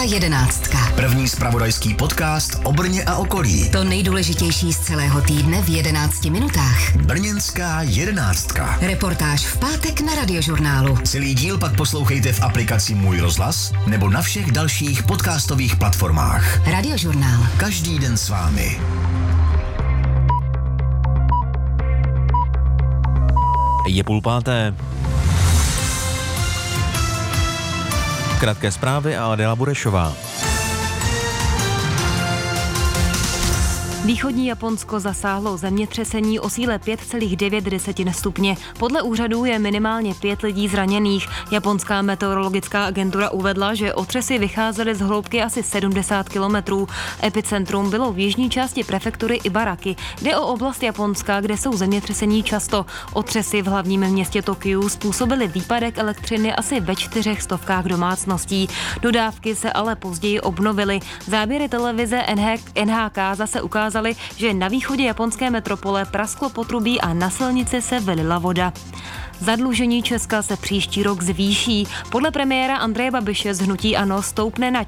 jedenáctka. První zpravodajský podcast o Brně a okolí. To nejdůležitější z celého týdne v 11 minutách. Brněnská jedenáctka. Reportáž v pátek na Radiožurnálu. Celý díl pak poslouchejte v aplikaci Můj rozhlas nebo na všech dalších podcastových platformách. Radiožurnál. Každý den s vámi. Je 5:30. Krátké zprávy a Adela Burešová. Východní Japonsko zasáhlo zemětřesení o síle 5,9 stupně. Podle úřadů je minimálně 5 lidí zraněných. Japonská meteorologická agentura uvedla, že otřesy vycházely z hloubky asi 70 kilometrů. Epicentrum bylo v jižní části prefektury Ibaraki. Jde o oblast Japonska, kde jsou zemětřesení často. Otřesy v hlavním městě Tokiu způsobily výpadek elektřiny asi ve 400 domácností. Dodávky se ale později obnovily. Záběry televize NHK zase ukázaly, že na východě japonské metropole prasklo potrubí a na silnici se vylila voda. Zadlužení Česka se příští rok zvýší. Podle premiéra Andreje Babiše z hnutí ANO stoupne na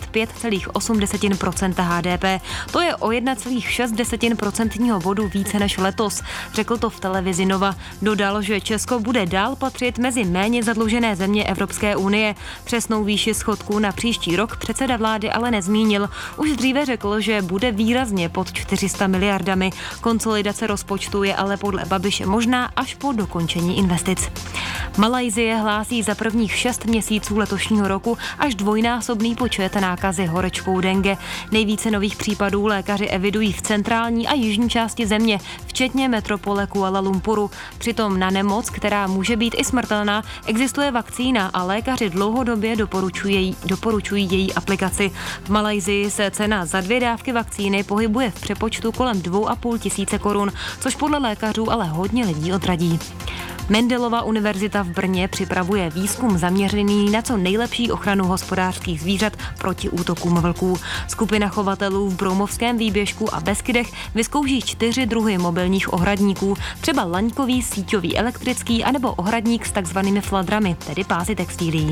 45,8% HDP. To je o 1,6% bodu více než letos. Řekl to v televizi Nova. Dodal, že Česko bude dál patřit mezi méně zadlužené země Evropské unie. Přesnou výši schodku na příští rok předseda vlády ale nezmínil. Už dříve řekl, že bude výrazně pod 400 miliardami. Konsolidace rozpočtu je ale podle Babiše možná až po dokončení investic. Malajsie hlásí za prvních 6 měsíců letošního roku až dvojnásobný počet nákazy horečkou dengue. Nejvíce nových případů lékaři evidují v centrální a jižní části země, včetně metropole Kuala Lumpuru. Přitom na nemoc, která může být i smrtelná, existuje vakcína a lékaři dlouhodobě doporučují její aplikaci. V Malajsii se cena za 2 dávky vakcíny pohybuje v přepočtu kolem 2,5 tisíce korun, což podle lékařů ale hodně lidí odradí. Mendelova univerzita v Brně připravuje výzkum zaměřený na co nejlepší ochranu hospodářských zvířat proti útokům vlků. Skupina chovatelů v Broumovském výběžku a Beskydech vyzkouší 4 druhy mobilních ohradníků, třeba laňkový, síťový, elektrický anebo ohradník s takzvanými fladrami, tedy pásy textilií.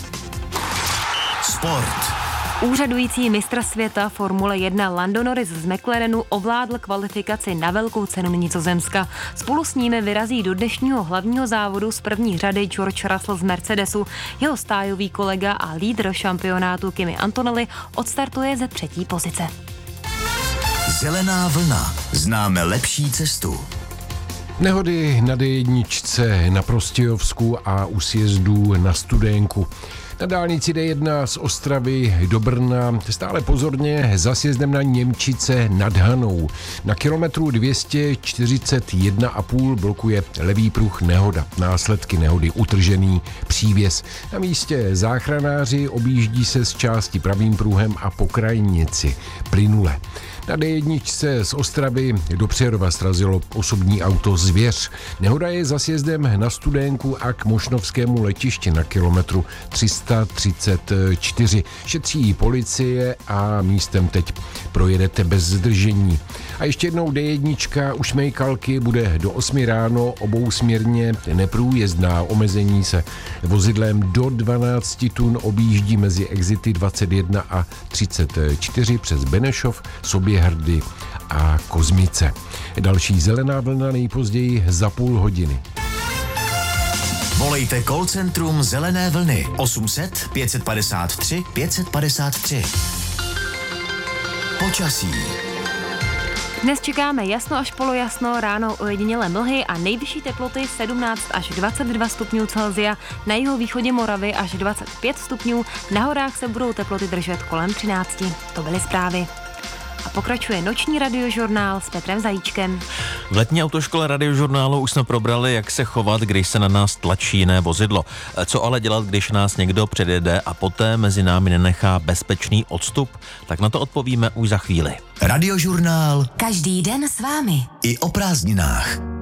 Sport. Úřadující mistr světa Formule 1 Lando Norris z McLarenu ovládl kvalifikaci na velkou cenu Nizozemska. Spolu s ním vyrazí do dnešního hlavního závodu z první řady George Russell z Mercedesu. Jeho stájový kolega a lídr šampionátu Kimi Antonelli odstartuje ze 3. pozice. Zelená vlna. Známe lepší cestu. Nehody na D1 na Prostějovsku a u sjezdů na Studénku. Na dálnici D1 z Ostravy do Brna stále pozorně za sjezdem na Němčice nad Hanou. Na kilometru 241,5 blokuje levý pruh nehoda. Následky nehody utržený přívěs. Na místě záchranáři objíždí se z části pravým pruhem a po krajnici plynule. Na D1 z Ostravy do Přerova srazilo osobní auto Zvěř. Nehoda je za sjezdem na Studénku a k Mošnovskému letišti na kilometru 334. Šetří policie a místem teď projedete bez zdržení. A ještě jednou D1 u Šmejkalky bude do 8 ráno obousměrně neprůjezdná. Omezení se vozidlem do 12 tun objíždí mezi exity 21 a 34 přes Benešov, Soběhrdy a Kozmice. Další zelená vlna nejpozději za půl hodiny. Volejte call centrum Zelené vlny 800 553 553. Počasí. Dnes čekáme jasno až polojasno, ráno ojedinělé mlhy a nejvyšší teploty 17 až 22 stupňů Celsia, na jihovýchodě Moravy až 25 stupňů, na horách se budou teploty držet kolem 13. To byly zprávy. A pokračuje noční radiožurnál s Petrem Zajíčkem. V letní autoškole radiožurnálu už jsme probrali, jak se chovat, když se na nás tlačí jiné vozidlo. Co ale dělat, když nás někdo předjede a poté mezi námi nenechá bezpečný odstup? Tak na to odpovíme už za chvíli. Radiožurnál. Každý den s vámi. I o prázdninách.